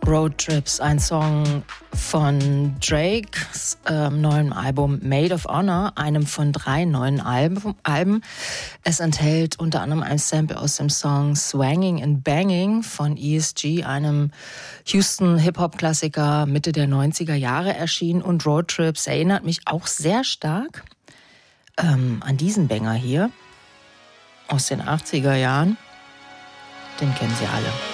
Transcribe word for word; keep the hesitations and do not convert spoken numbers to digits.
Road Trips, ein Song von Drakes ähm, neuem Album Maid of Honor, einem von drei neuen Alben, Alben. Es enthält unter anderem ein Sample aus dem Song Swanging and Banging von E S G, einem Houston-Hip-Hop-Klassiker Mitte der neunziger Jahre erschienen. Und Road Trips erinnert mich auch sehr stark ähm, an diesen Banger hier aus den achtziger Jahren. Den kennen Sie alle.